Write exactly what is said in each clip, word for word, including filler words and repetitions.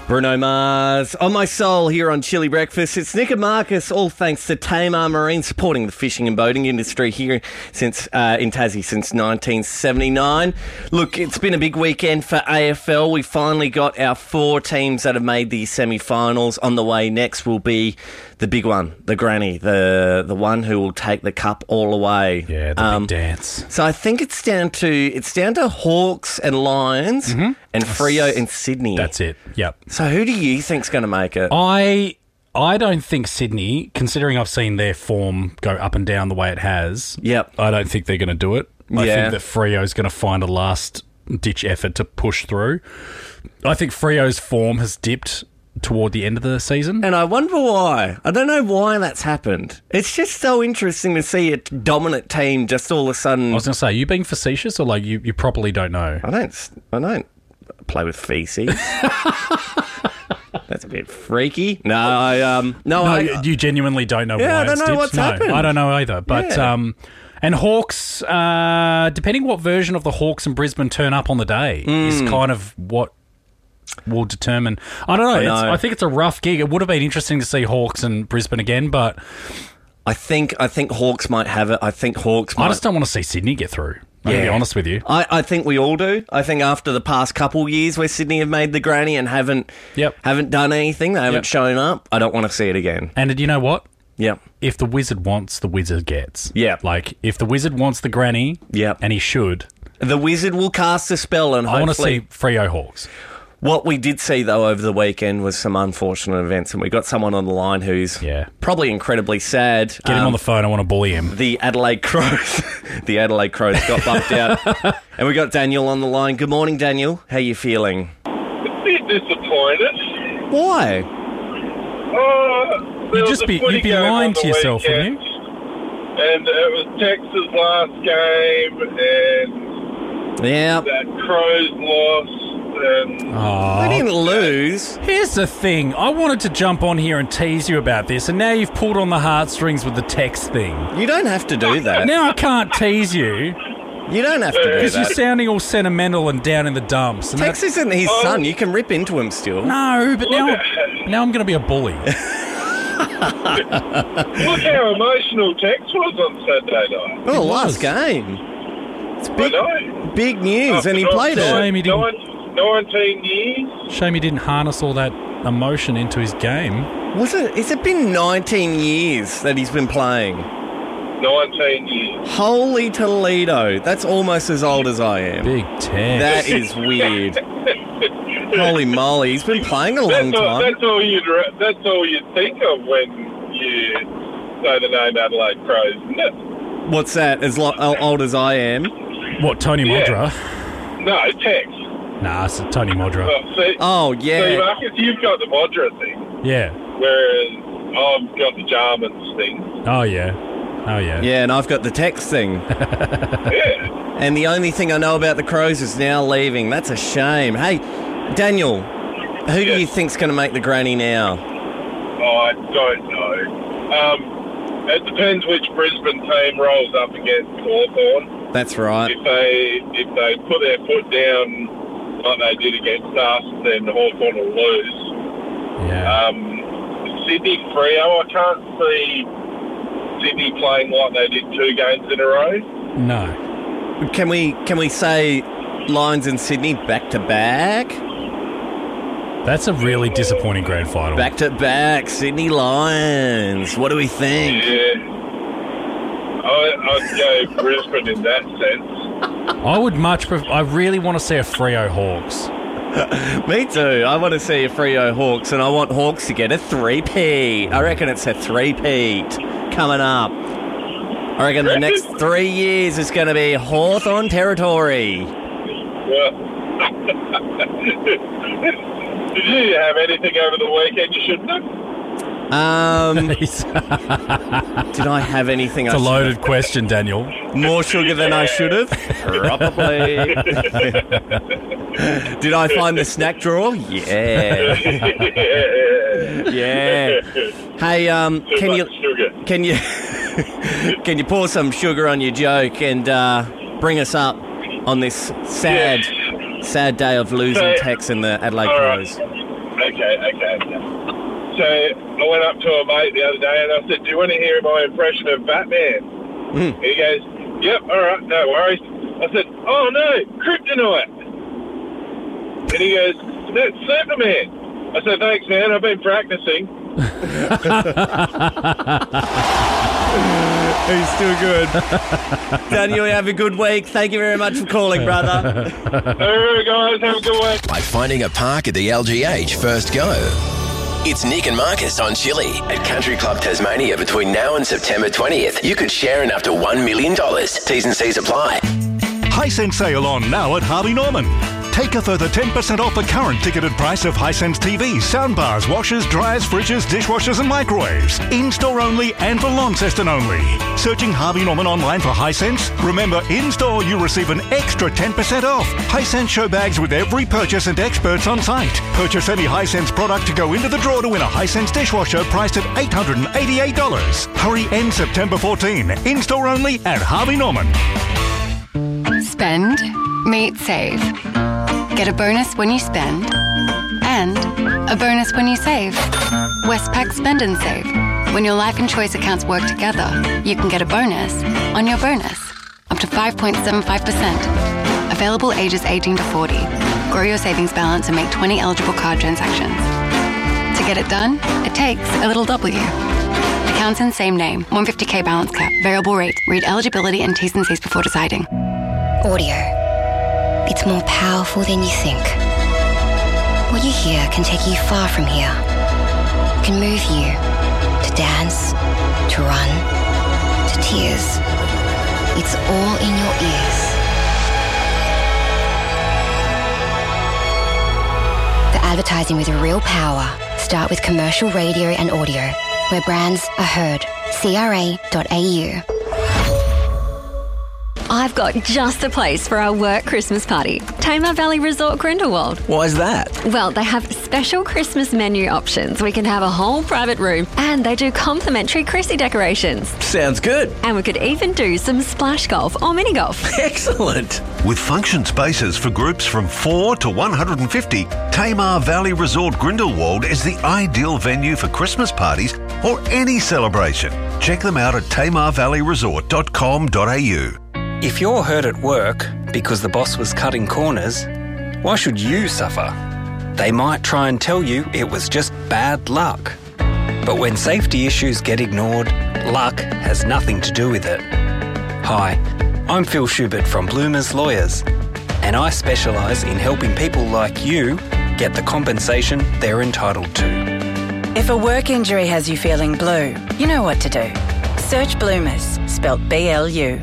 Bruno Mars on my soul here on Chili Breakfast. It's Nick and Marcus, all thanks to Tamar Marine, supporting the fishing and boating industry here since uh, in Tassie since nineteen seventy-nine. Look, it's been a big weekend for A F L. We finally got our four teams that have made the semi-finals. On the way next will be the big one, the granny, the the one who will take the cup all the way. Yeah, the um, big dance. So I think it's down to it's down to Hawks and Lions Mm-hmm. and Freo and Sydney. That's it. Yep. So who do you think's going to make it? I I don't think Sydney, considering I've seen their form go up and down the way it has. Yep. I don't think they're going to do it. I Yeah. think that Freo's going to find a last ditch effort to push through. I think Freo's form has dipped toward the end of the season. And I wonder why. I don't know why that's happened. It's just so interesting to see a dominant team just all of a sudden. I was going to say, are you being facetious or like you, you properly don't know? I don't. I don't play with feces. That's a bit freaky. No, I um. No, No, I. you- you genuinely don't know Yeah, why I don't it's know dipped? what's no, happened. I don't know either. But Yeah. um, and Hawks, uh, depending what version of the Hawks and Brisbane turn up on the day, is kind of what will determine. I don't know. I It's, know. I think it's a rough gig. It would have been interesting to see Hawks and Brisbane again, but I think. I think Hawks might have it. I think Hawks might. I just don't want to see Sydney get through. I'm going to be honest with you. I, I think we all do. I think after the past couple years where Sydney have made the granny and haven't Yep. haven't done anything, they haven't Yep. shown up, I don't want to see it again. And you know what? Yep. If the wizard wants, the wizard gets. Yeah. Like, if the wizard wants the granny, Yep. and he should, The wizard will cast a spell and I want to hopefully... see Freo Hawks. What we did see, though, over the weekend was some unfortunate events, and we got someone on the line who's Yeah. probably incredibly sad. Get him Um, on the phone. I want to bully him. The Adelaide Crows. the Adelaide Crows got bumped out. And we got Daniel on the line. Good morning, Daniel. How you feeling? A bit disappointed. Why? Uh, there You'd was just a be footy you'd be game lying on to the yourself, weekend, wouldn't you? And it was Texas' last game, and Yeah. that Crows lost, and Oh. They didn't lose. Here's the thing. I wanted to jump on here and tease you about this, and now you've pulled on the heartstrings with the text thing. You don't have to do that. Now I can't tease you You don't have to do because you're that. sounding all sentimental and down in the dumps. And Tex that's- isn't his Oh. son. You can rip into him still. no, but now, now I'm going to be a bully. look how emotional Tex was on Saturday night. Oh, It last was. game. It's I big, know. big news, and he After played nine- it. Shame he didn't- nine- nineteen years. Shame he didn't harness all that emotion into his game. Was it? Has it been nineteen years that he's been playing? nineteen years. Holy Toledo! That's almost as old as I am. Big Tex. That is weird. Holy moly! He's been playing a long That's all, time. that's all you'd re- that's all you'd think of when you say the name Adelaide Crows, isn't it? What's that? As lo- how old as I am? What, Tony Yeah. Modra? No, Tex. Nah, it's Tony Modra. Well, see, Oh see, yeah. Marcus, you've got the Modra thing, Yeah. whereas I've got the Jarman's thing. Oh, yeah. Oh, yeah. Yeah, and I've got the text thing. Yeah. And the only thing I know about the Crows is now leaving. That's a shame. Hey, Daniel, who do Yes. you think's going to make the granny now? Oh, I don't know. Um, it depends which Brisbane team rolls up against Hawthorn. That's right. If they if they put their foot down like they did against us, then Hawthorn will lose. Yeah. Um, Sydney Freo, I can't see Sydney playing like they did two games in a row. No. Can we can we say Lions and Sydney back to back? That's a really disappointing grand final. Back to back, Sydney Lions. What do we think? Yeah. I, I'd go Brisbane in that sense. I would much prefer... I really want to see a Freo Hawks. Me too. I want to see a Freo Hawks, and I want Hawks to get a three-peat. I reckon it's a three-peat coming up. I reckon the next three years is going to be Hawthorn territory. Well, did you have anything over the weekend you shouldn't have? Um, It's did I have anything? I a should- loaded question, Daniel. More sugar than I should have? Probably. Did I find the snack drawer? Yeah. Yeah. Hey, um, Too can much you sugar. can you can you pour some sugar on your joke and uh, bring us up on this sad sad day of losing So- Tex and the Adelaide All right. Crows? Okay, okay, okay. So I went up to a mate the other day and I said, do you want to hear my impression of Batman? Mm. He goes, yep, all right, no worries. I said, oh no, Kryptonite. And he goes, that's Superman. I said, thanks, man, I've been practicing. He's still good. Daniel, have a good week. Thank you very much for calling, brother. All right, guys, have a good one. Like finding a park at the L G H first go. It's Nick and Marcus on Chili at Country Club Tasmania between now and September twentieth. You could share in up to one million dollars. T's and C's apply. Hisense sale on now at Harvey Norman. Take a further ten percent off the current ticketed price of Hisense T Vs, soundbars, washers, dryers, fridges, dishwashers and microwaves. In-store only and for Launceston only. Searching Harvey Norman online for Hisense? Remember, in-store you receive an extra ten percent off. Hisense show bags with every purchase and experts on site. Purchase any Hisense product to go into the draw to win a Hisense dishwasher priced at eight hundred eighty-eight dollars. Hurry, end September fourteenth. In-store only at Harvey Norman. Spend, meet, save. Get a bonus when you spend and a bonus when you save. Westpac Spend and Save. When your life and choice accounts work together, you can get a bonus on your bonus. Up to five point seven five percent. Available ages eighteen to forty. Grow your savings balance and make twenty eligible card transactions. To get it done, it takes a little W. Accounts in same name. one hundred fifty thousand balance cap. Variable rate. Read eligibility and T's and C's before deciding. Audio. It's more powerful than you think. What you hear can take you far from here. It can move you to dance, to run, to tears. It's all in your ears. The advertising with real power. Start with commercial radio and audio, where brands are heard. C R A dot A U. I've got just the place for our work Christmas party. Tamar Valley Resort Grindelwald. Why's that? Well, they have special Christmas menu options. We can have a whole private room and they do complimentary Chrissy decorations. Sounds good. And we could even do some splash golf or mini golf. Excellent. With function spaces for groups from four to one hundred fifty, Tamar Valley Resort Grindelwald is the ideal venue for Christmas parties or any celebration. Check them out at tamar valley resort dot com dot a u. If you're hurt at work because the boss was cutting corners, why should you suffer? They might try and tell you it was just bad luck. But when safety issues get ignored, luck has nothing to do with it. Hi, I'm Phil Schubert from Bloomers Lawyers, and I specialise in helping people like you get the compensation they're entitled to. If a work injury has you feeling blue, you know what to do. Search Bloomers, spelt B L U.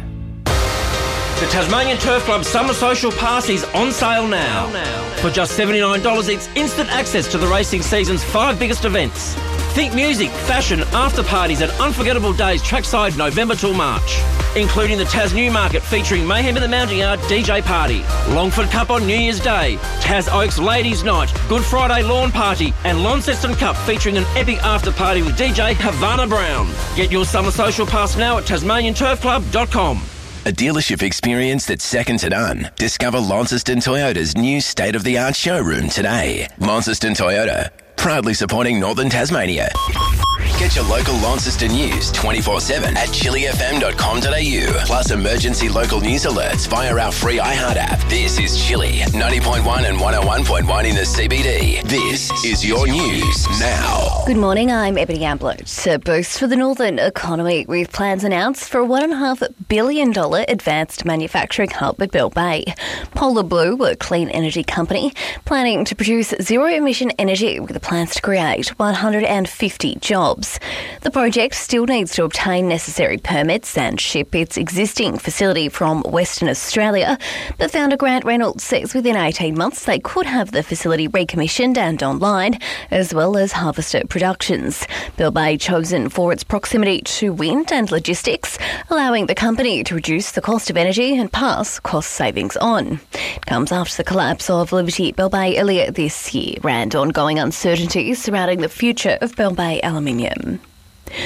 The Tasmanian Turf Club Summer Social Pass is on sale now. For just seventy-nine dollars, it's instant access to the racing season's five biggest events. Think music, fashion, after parties and unforgettable days trackside November till March. Including the Tas Newmarket featuring Mayhem in the Mountain Yard D J Party, Longford Cup on New Year's Day, Tas Oaks Ladies Night, Good Friday Lawn Party and Launceston Cup featuring an epic after party with D J Havana Brown. Get your Summer Social Pass now at tasmanian turf club dot com. A dealership experience that's second to none. Discover Launceston Toyota's new state-of-the-art showroom today. Launceston Toyota, proudly supporting Northern Tasmania. Get your local Launceston news twenty-four seven at chili f m dot com dot a u. Plus emergency local news alerts via our free iHeart app. This is Chili, ninety point one and one oh one point one in the C B D. This is your news now. Good morning, I'm Ebony Ablett. A boost for the northern economy with plans announced for a one point five billion dollars advanced manufacturing hub at Bell Bay. Polar Blue, a clean energy company, planning to produce zero-emission energy with plans to create one hundred fifty jobs. The project still needs to obtain necessary permits and ship its existing facility from Western Australia, but founder Grant Reynolds says within eighteen months they could have the facility recommissioned and online, as well as harvester productions. Bell Bay chosen for its proximity to wind and logistics, allowing the company to reduce the cost of energy and pass cost savings on. It comes after the collapse of Liberty Bell Bay earlier this year and ongoing uncertainties surrounding the future of Bell Bay Aluminium.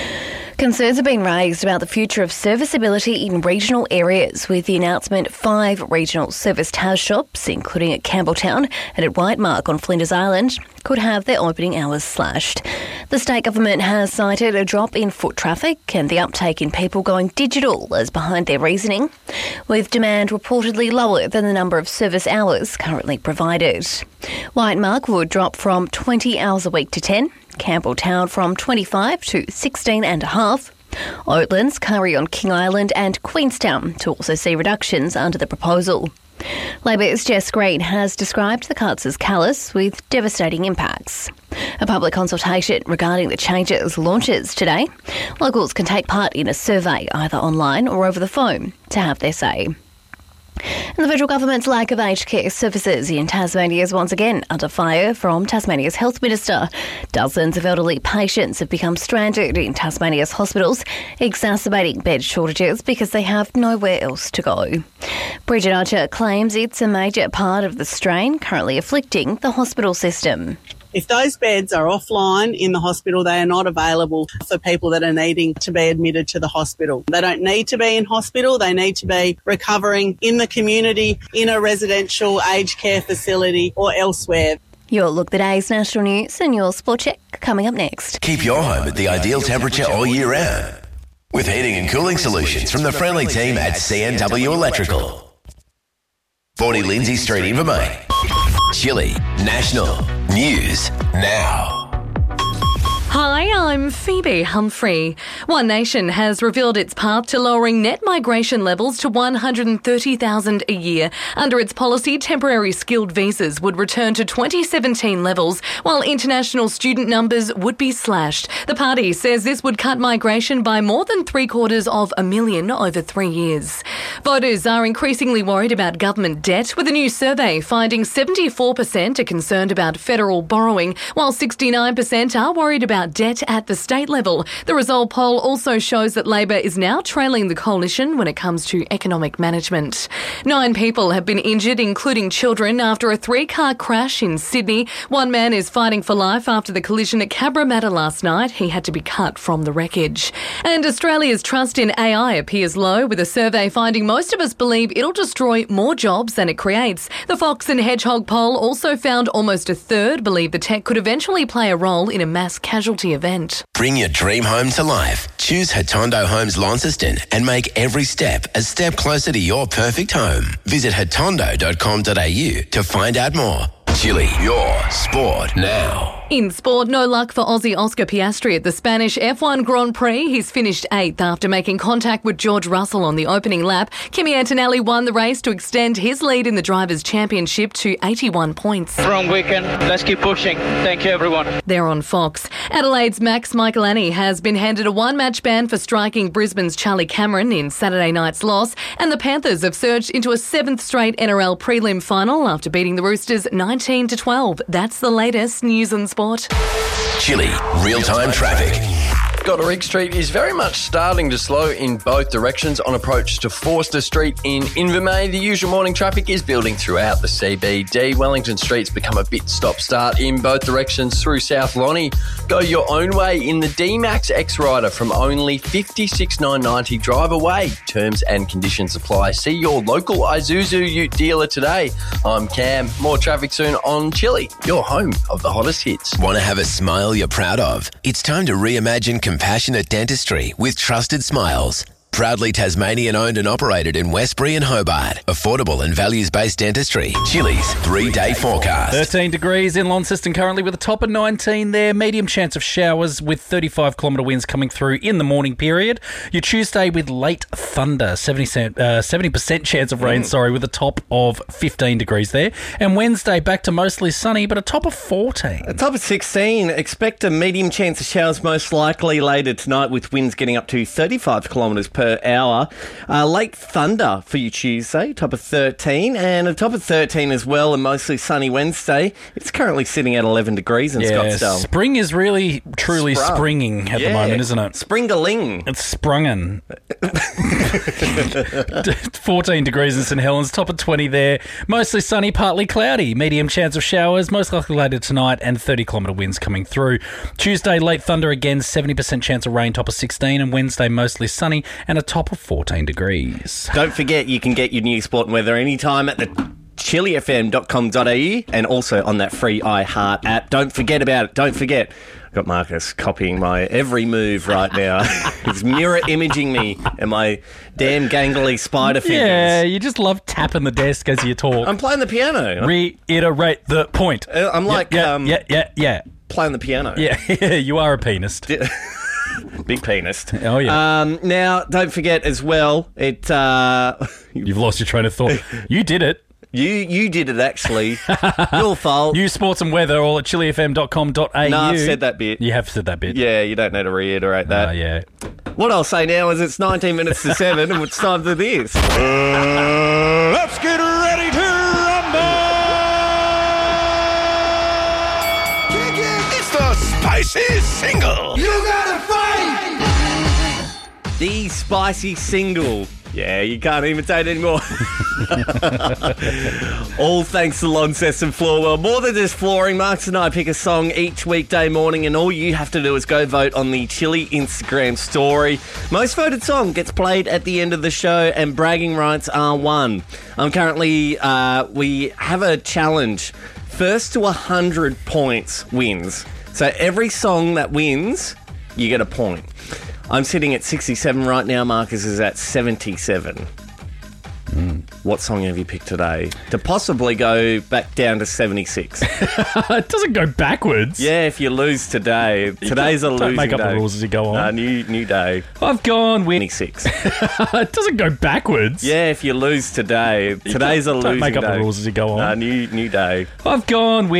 Concerns have been raised about the future of serviceability in regional areas with the announcement five regional service Taz shops, including at Campbelltown and at Whitemark on Flinders Island, could have their opening hours slashed. The state government has cited a drop in foot traffic and the uptake in people going digital as behind their reasoning, with demand reportedly lower than the number of service hours currently provided. Whitemark would drop from twenty hours a week to ten, Campbelltown from twenty-five to sixteen and a half, Oatlands, Curry on King Island and Queenstown to also see reductions under the proposal. Labor's Jess Green has described the cuts as callous with devastating impacts. A public consultation regarding the changes launches today. Locals can take part in a survey either online or over the phone to have their say. And the federal government's lack of aged care services in Tasmania is once again under fire from Tasmania's health minister. Dozens of elderly patients have become stranded in Tasmania's hospitals, exacerbating bed shortages because they have nowhere else to go. Bridget Archer claims it's a major part of the strain currently afflicting the hospital system. If those beds are offline in the hospital, they are not available for people that are needing to be admitted to the hospital. They don't need to be in hospital. They need to be recovering in the community, in a residential aged care facility or elsewhere. You'll look the day's national news and your sport check coming up next. Keep your home at the ideal temperature all year round with heating and cooling solutions from the friendly team at C N W Electrical. forty Lindsay Street, Invermain. Chile National News Now. Hi, I'm Phoebe Humphrey. One Nation has revealed its path to lowering net migration levels to one hundred thirty thousand a year. Under its policy, temporary skilled visas would return to twenty seventeen levels, while international student numbers would be slashed. The party says this would cut migration by more than three quarters of a million over three years. Voters are increasingly worried about government debt, with a new survey finding seventy-four percent are concerned about federal borrowing, while sixty-nine percent are worried about debt at the state level. The Result poll also shows that Labor is now trailing the coalition when it comes to economic management. Nine people have been injured, including children, after a three-car crash in Sydney. One man is fighting for life after the collision at Cabramatta last night. He had to be cut from the wreckage. And Australia's trust in A I appears low, with a survey finding most of us believe it'll destroy more jobs than it creates. The Fox and Hedgehog poll also found almost a third believe the tech could eventually play a role in a mass casualty event. Bring your dream home to life. Choose Hatondo Homes Launceston and make every step a step closer to your perfect home. Visit hatondo dot com dot a u to find out more. Chile, your sport now. In sport, no luck for Aussie Oscar Piastri at the Spanish F one Grand Prix. He's finished eighth after making contact with George Russell on the opening lap. Kimi Antonelli won the race to extend his lead in the Drivers' Championship to eighty-one points. Strong weekend. Let's keep pushing. Thank you, everyone. They're on Fox. Adelaide's Max Michelani has been handed a one-match ban for striking Brisbane's Charlie Cameron in Saturday night's loss, and the Panthers have surged into a seventh straight N R L prelim final after beating the Roosters nineteen to twelve. That's the latest news and sport. Chile, real-time traffic. Goderich Street is very much starting to slow in both directions on approach to Forster Street in Invermain. The usual morning traffic is building throughout the C B D. Wellington Street's become a bit stop-start in both directions through South Lonnie. Go your own way in the D-Max X-Rider from only fifty-six thousand nine hundred ninety. Drive away. Terms and conditions apply. See your local Isuzu Ute dealer today. I'm Cam. More traffic soon on Chile, your home of the hottest hits. Want to have a smile you're proud of? It's time to reimagine compassionate dentistry with Trusted Smiles. Proudly Tasmanian owned and operated in Westbury and Hobart. Affordable and values-based dentistry. Chili's three-day forecast. thirteen degrees in Launceston currently with a top of nineteen there. Medium chance of showers with thirty-five kilometre winds coming through in the morning period. Your Tuesday with late thunder. seventy percent, uh, seventy percent chance of rain, mm. sorry, with a top of fifteen degrees there. And Wednesday back to mostly sunny, but a top of fourteen. A top of sixteen. Expect a medium chance of showers most likely later tonight with winds getting up to thirty-five kilometres per per hour. Uh, late thunder for you Tuesday, top of thirteen, and a top of thirteen as well, and mostly sunny Wednesday. It's currently sitting at eleven degrees in Yeah, Scottsdale. spring is really, truly Sprung. springing at the Yeah. moment, isn't it? Springaling. It's sprungen. fourteen degrees in St Helens, top of twenty there. Mostly sunny, partly cloudy. Medium chance of showers, most likely later tonight, and thirty kilometre winds coming through. Tuesday, late thunder again, seventy percent chance of rain, top of sixteen, and Wednesday, mostly sunny, and a top of fourteen degrees. Don't forget, you can get your news, sport and weather anytime at the chili f m dot com dot a u and also on that free iHeart app. Don't forget about it. Don't forget. I've got Marcus copying my every move right now. He's mirror imaging me and my damn gangly spider fingers. Yeah, you just love tapping the desk as you talk. I'm playing the piano. Reiterate the point. Uh, I'm like, yeah, um, yeah, yeah, yeah. playing the piano. Yeah, you are a pianist. Big penis. Oh, yeah. Um, now, don't forget as well, it... Uh, You've lost your train of thought. You did it. You you did it, actually. Your fault. News, sports and weather, all at chili f m dot com dot a u. No, I've said that bit. You have said that bit. Yeah, you don't need to reiterate that. Uh, yeah. What I'll say now is it's nineteen minutes to seven and it's time for this. Uh, let's get ready to rumble! It's the Spicy Single. You gotta fight! The spicy single. Yeah, you can't imitate anymore. All thanks to Launceston Floorwell. More than just flooring, Marks and I pick a song each weekday morning, and all you have to do is go vote on the Chili Instagram story. Most voted song gets played at the end of the show, and bragging rights are won. I'm currently, uh, we have a challenge. First to one hundred points wins. So every song that wins, you get a point. I'm sitting at sixty-seven right now. Marcus is at seventy-seven. Mm. What song have you picked today to possibly go back down to seventy-six? It doesn't go backwards. Yeah, if you lose today. Today's a don't losing day. make up the rules as you go on. Uh, new, new day. I've gone with... twenty-six. It doesn't go backwards. Yeah, if you lose today. Today's a don't losing day. make up the rules as you go on. Uh, new, new day. I've gone with...